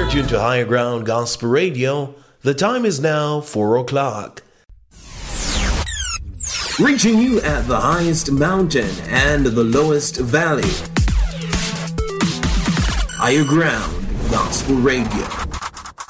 You're tuned to Higher Ground Gospel Radio. The time is now 4 o'clock. Reaching you at the highest mountain and the lowest valley. Higher Ground Gospel Radio.